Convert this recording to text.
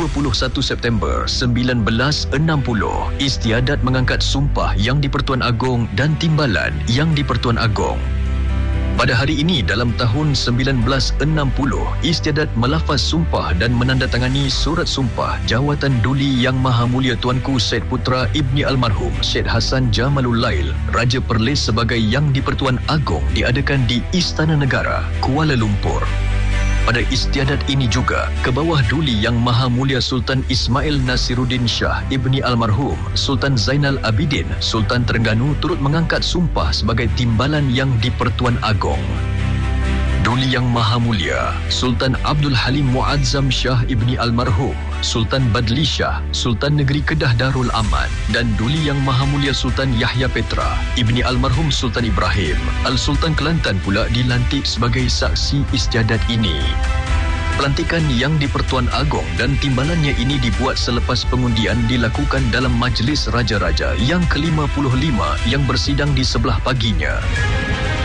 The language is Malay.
21 September 1960, istiadat mengangkat sumpah yang di-Pertuan Agong dan timbalan yang di-Pertuan Agong. Pada hari ini dalam tahun 1960, istiadat melafaz sumpah dan menandatangani surat sumpah jawatan Duli Yang Maha Mulia Tuanku Syed Putra Ibni Almarhum Syed Hassan Jamalul Lail, Raja Perlis sebagai Yang di-Pertuan Agong diadakan di Istana Negara, Kuala Lumpur. Pada istiadat ini juga, ke bawah Duli Yang Maha Mulia Sultan Ismail Nasiruddin Shah Ibni Almarhum Sultan Zainal Abidin Sultan Terengganu turut mengangkat sumpah sebagai timbalan yang di-Pertuan Agong. Duli Yang Maha Mulia Sultan Abdul Halim Muazzam Shah Ibni Almarhum Sultan Badli Shah Sultan Negeri Kedah Darul Aman dan Duli Yang Maha Mulia Sultan Yahya Petra Ibni Almarhum Sultan Ibrahim Al-Sultan Kelantan pula dilantik sebagai saksi istiadat ini. Pelantikan yang di-Pertuan Agong dan timbalannya ini dibuat selepas pengundian dilakukan dalam Majlis Raja-Raja yang ke-55 yang bersidang di sebelah paginya.